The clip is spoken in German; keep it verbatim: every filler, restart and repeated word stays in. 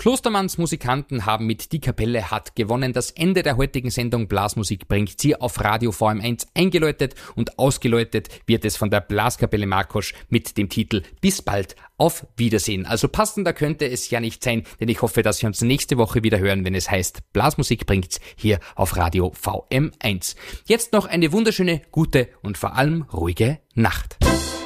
Klostermanns Musikanten haben mit Die Kapelle hat gewonnen das Ende der heutigen Sendung Blasmusik bringt sie auf Radio V M eins eingeläutet und ausgeläutet wird es von der Blaskapelle Markosch mit dem Titel Bis bald, auf Wiedersehen. Also passender könnte es ja nicht sein, denn ich hoffe, dass wir uns nächste Woche wieder hören, wenn es heißt Blasmusik bringt's hier auf Radio V M eins. Jetzt noch eine wunderschöne, gute und vor allem ruhige Nacht.